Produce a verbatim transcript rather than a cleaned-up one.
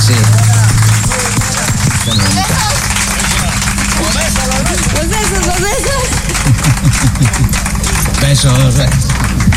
Sí. Qué bonito. Los besos, los besos. Besos, besos.